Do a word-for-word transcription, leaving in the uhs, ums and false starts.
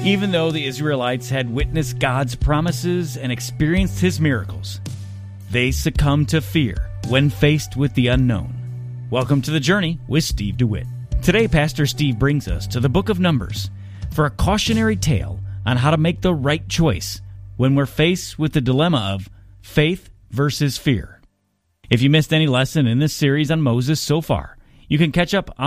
Even though the Israelites had witnessed God's promises and experienced His miracles, they succumbed to fear when faced with the unknown. Welcome to The Journey with Steve DeWitt. Today, Pastor Steve brings us to the book of Numbers for a cautionary tale on how to make the right choice when we're faced with the dilemma of faith versus fear. If you missed any lesson in this series on Moses so far, you can catch up on